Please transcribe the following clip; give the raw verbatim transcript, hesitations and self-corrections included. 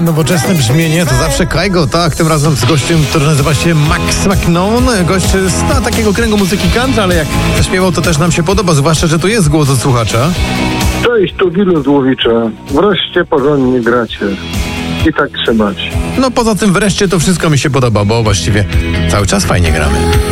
nowoczesne brzmienie, to zawsze Kygo, tak, tym razem z gościem, który nazywa się Max McKnown, gość z no, takiego kręgu muzyki country, ale jak zaśpiewał, to też nam się podoba, zwłaszcza, że tu jest głos od słuchacza. Cześć, tu Wilu z Łowicza. Wreszcie porządnie gracie. I tak trzymać. No poza tym wreszcie to wszystko mi się podoba, bo właściwie cały czas fajnie gramy.